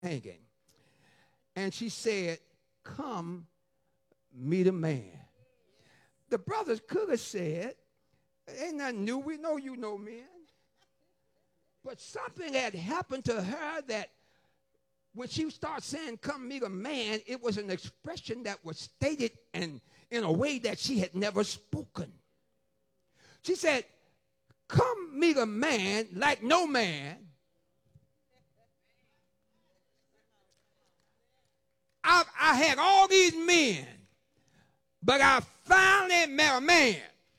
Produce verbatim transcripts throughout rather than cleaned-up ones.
hanging. And she said, come meet a man. The brothers could have said, ain't nothing new. We know you know men. But something had happened to her that when she started saying, come meet a man, it was an expression that was stated in, in a way that she had never spoken. She said, come meet a man like no man. I, I had all these men, but I finally met a man.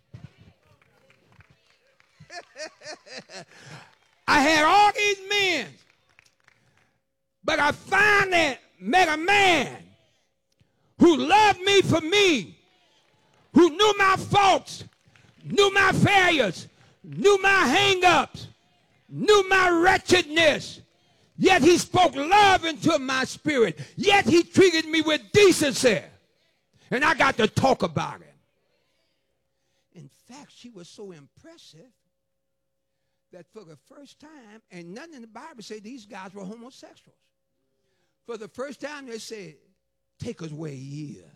I had all these men, but I finally met a man who loved me for me, who knew my faults, knew my failures, knew my hang-ups, knew my wretchedness. Yet he spoke love into my spirit. Yet he treated me with decency. And I got to talk about it. In fact, she was so impressive that for the first time, and nothing in the Bible said these guys were homosexuals. For the first time, they said, take us where he is.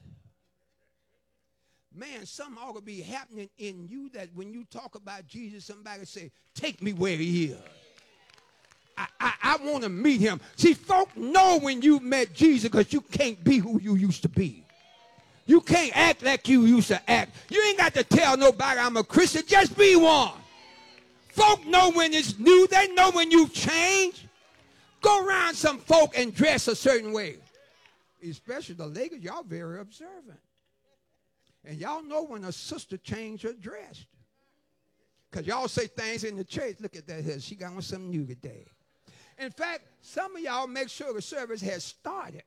Man, something ought to be happening in you that when you talk about Jesus, somebody say, take me where he is. I, I, I want to meet him. See, folk know when you met Jesus because you can't be who you used to be. You can't act like you used to act. You ain't got to tell nobody I'm a Christian. Just be one. Folk know when it's new. They know when you've changed. Go around some folk and dress a certain way. Especially the ladies, y'all very observant. And y'all know when a sister changed her dress. Because y'all say things in the church. Look at that here. She got on something new today. In fact, some of y'all make sure the service has started.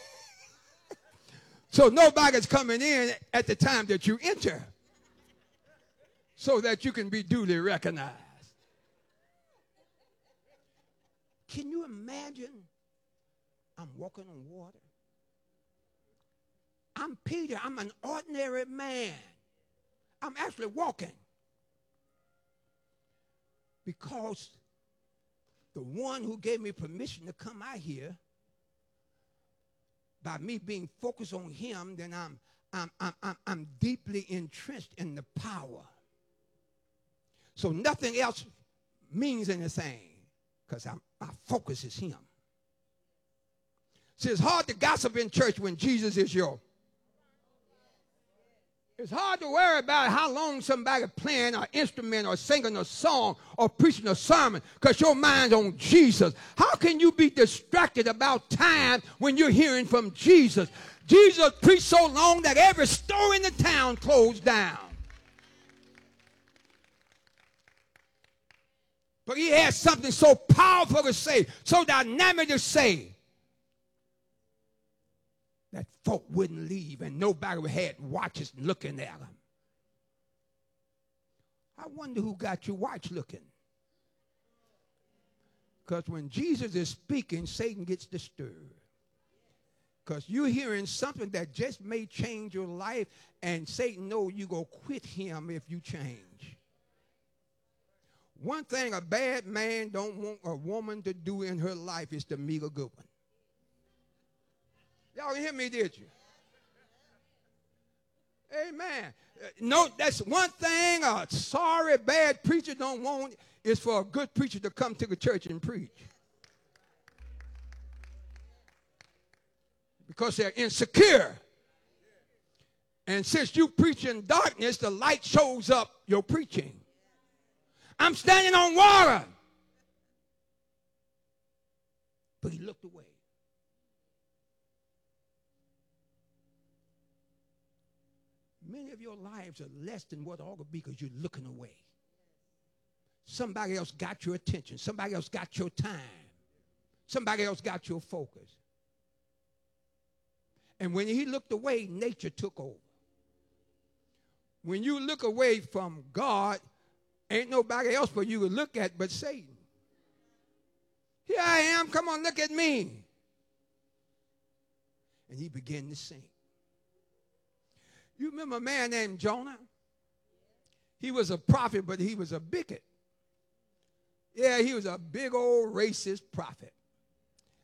So nobody's coming in at the time that you enter. So that you can be duly recognized. Can you imagine? I'm walking on water. I'm Peter. I'm an ordinary man. I'm actually walking. Because the one who gave me permission to come out here, by me being focused on him, then I'm, I'm, I'm, I'm, I'm deeply entrenched in the power. So nothing else means anything because my focus is him. See, it's hard to gossip in church when Jesus is your. It's hard to worry about how long somebody playing an instrument or singing a song or preaching a sermon because your mind's on Jesus. How can you be distracted about time when you're hearing from Jesus? Jesus preached so long that every store in the town closed down. But he had something so powerful to say, so dynamic to say, that folk wouldn't leave and nobody had watches looking at them. I wonder who got your watch looking. Because when Jesus is speaking, Satan gets disturbed. Because you're hearing something that just may change your life, and Satan knows you're going to quit him if you change. One thing a bad man don't want a woman to do in her life is to meet a good one. Y'all hear me, did you? Amen. Uh, no, that's one thing a sorry, bad preacher don't want is for a good preacher to come to the church and preach. Because they're insecure. And since you preach in darkness, the light shows up your preaching. I'm standing on water. But he looked away. Many of your lives are less than what ought to be because you're looking away. Somebody else got your attention. Somebody else got your time. Somebody else got your focus. And when he looked away, nature took over. When you look away from God, ain't nobody else for you to look at but Satan. Here I am. Come on, look at me. And he began to sing. You remember a man named Jonah? He was a prophet, but he was a bigot. Yeah, he was a big old racist prophet.